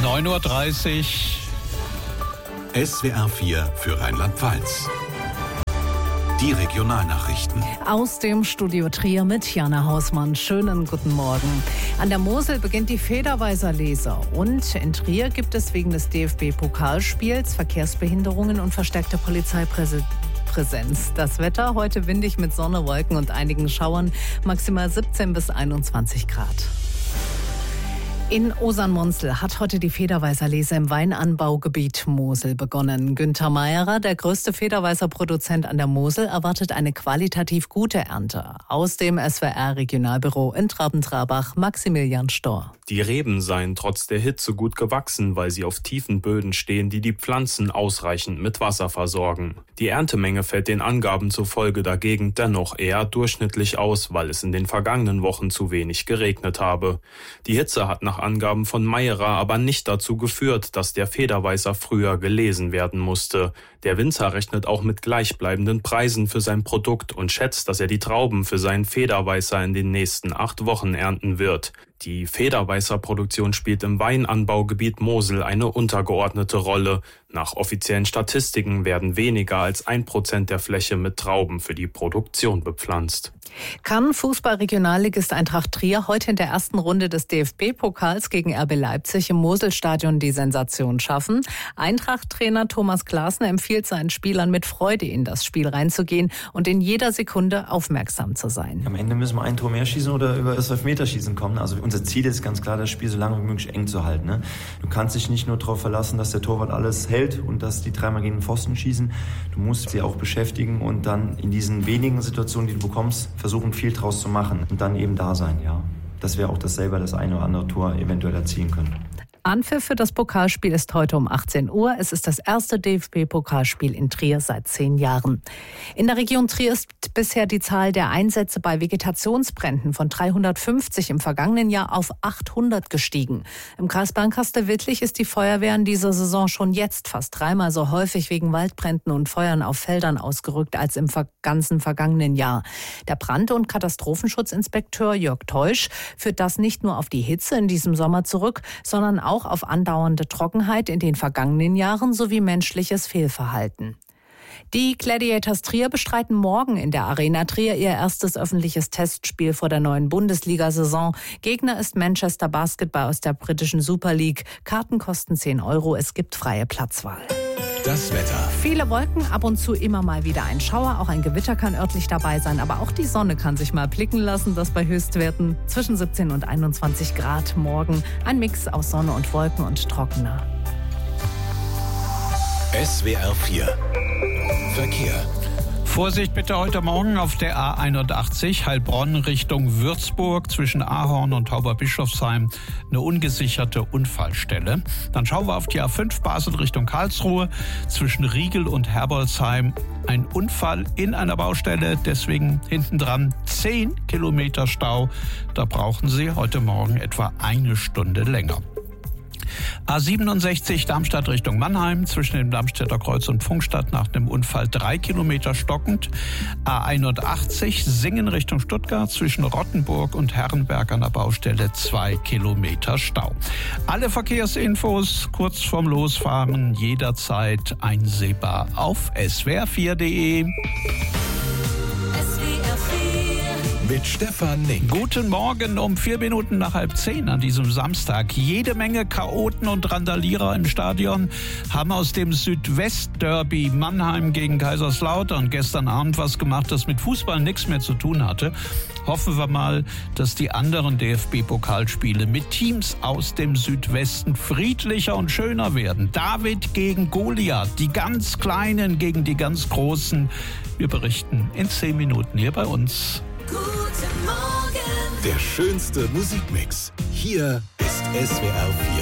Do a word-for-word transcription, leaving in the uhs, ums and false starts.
neun Uhr dreißig. S W R vier für Rheinland-Pfalz. Die Regionalnachrichten. Aus dem Studio Trier mit Jana Hausmann. Schönen guten Morgen. An der Mosel beginnt die Federweißer Leser. Und in Trier gibt es wegen des D F B-Pokalspiels Verkehrsbehinderungen und verstärkte Polizeipräsenz. Das Wetter heute windig mit Sonne, Wolken und einigen Schauern. Maximal siebzehn bis einundzwanzig Grad. In Osern-Monzel hat heute die Federweißer Lese im Weinanbaugebiet Mosel begonnen. Günther Meierer, der größte Federweißer-Produzent an der Mosel, erwartet eine qualitativ gute Ernte. Aus dem S W R-Regionalbüro in Traben-Trabach, Maximilian Storr. Die Reben seien trotz der Hitze gut gewachsen, weil sie auf tiefen Böden stehen, die die Pflanzen ausreichend mit Wasser versorgen. Die Erntemenge fällt den Angaben zufolge dagegen dennoch eher durchschnittlich aus, weil es in den vergangenen Wochen zu wenig geregnet habe. Die Hitze hat nach Angaben von Meierer aber nicht dazu geführt, dass der Federweißer früher gelesen werden musste. Der Winzer rechnet auch mit gleichbleibenden Preisen für sein Produkt und schätzt, dass er die Trauben für seinen Federweißer in den nächsten acht Wochen ernten wird. Die Federweißer-Produktion spielt im Weinanbaugebiet Mosel eine untergeordnete Rolle. Nach offiziellen Statistiken werden weniger als ein Prozent der Fläche mit Trauben für die Produktion bepflanzt. Kann Fußball-Regionalligist Eintracht Trier heute in der ersten Runde des D F B-Pokals gegen R B Leipzig im Moselstadion die Sensation schaffen? Eintracht-Trainer Thomas Glasner empfiehlt seinen Spielern mit Freude in das Spiel reinzugehen und in jeder Sekunde aufmerksam zu sein. Am Ende müssen wir ein Tor mehr schießen oder über das Elfmeterschießen kommen. Also unser Ziel ist ganz klar, das Spiel so lange wie möglich eng zu halten. Ne? Du kannst dich nicht nur darauf verlassen, dass der Torwart alles hält und dass die dreimal gegen den Pfosten schießen. Du musst sie auch beschäftigen und dann in diesen wenigen Situationen, die du bekommst, versuchen viel draus zu machen und dann eben da sein, ja. Dass wir auch das selber das eine oder andere Tor eventuell erzielen können. Anpfiff für das Pokalspiel ist heute um achtzehn Uhr. Es ist das erste D F B-Pokalspiel in Trier seit zehn Jahren. In der Region Trier ist bisher die Zahl der Einsätze bei Vegetationsbränden von dreihundertfünfzig im vergangenen Jahr auf achthundert gestiegen. Im Kreis Bernkastel-Wittlich ist die Feuerwehr in dieser Saison schon jetzt fast dreimal so häufig wegen Waldbränden und Feuern auf Feldern ausgerückt als im ganzen vergangenen Jahr. Der Brand- und Katastrophenschutzinspekteur Jörg Teusch führt das nicht nur auf die Hitze in diesem Sommer zurück, sondern auch auch auf andauernde Trockenheit in den vergangenen Jahren sowie menschliches Fehlverhalten. Die Gladiators Trier bestreiten morgen in der Arena Trier ihr erstes öffentliches Testspiel vor der neuen Bundesliga-Saison. Gegner ist Manchester Basketball aus der britischen Super League. Karten kosten zehn Euro, es gibt freie Platzwahl. Das Wetter. Viele Wolken, ab und zu immer mal wieder ein Schauer. Auch ein Gewitter kann örtlich dabei sein. Aber auch die Sonne kann sich mal blicken lassen. Das bei Höchstwerten zwischen siebzehn und einundzwanzig Grad morgen. Ein Mix aus Sonne und Wolken und trockener. S W R vier. Verkehr. Vorsicht bitte heute Morgen auf der A einundachtzig Heilbronn Richtung Würzburg zwischen Ahorn und Tauberbischofsheim eine ungesicherte Unfallstelle. Dann schauen wir auf die A fünf Basel Richtung Karlsruhe zwischen Riegel und Herbolzheim. Ein Unfall in einer Baustelle, deswegen hintendran zehn Kilometer Stau. Da brauchen Sie heute Morgen etwa eine Stunde länger. A siebenundsechzig Darmstadt Richtung Mannheim zwischen dem Darmstädter Kreuz und Pfungstadt nach dem Unfall drei Kilometer stockend. A einundachtzig Singen Richtung Stuttgart zwischen Rottenburg und Herrenberg an der Baustelle zwei Kilometer Stau. Alle Verkehrsinfos kurz vorm Losfahren jederzeit einsehbar auf S W R vier punkt de. Mit Stefan Nink. Guten Morgen um vier Minuten nach halb zehn an diesem Samstag. Jede Menge Chaoten und Randalierer im Stadion haben aus dem Südwest-Derby Mannheim gegen Kaiserslautern gestern Abend was gemacht, das mit Fußball nichts mehr zu tun hatte. Hoffen wir mal, dass die anderen D F B-Pokalspiele mit Teams aus dem Südwesten friedlicher und schöner werden. David gegen Goliath, die ganz Kleinen gegen die ganz Großen. Wir berichten in zehn Minuten hier bei uns. Guten Morgen. Der schönste Musikmix. Hier ist S W R vier.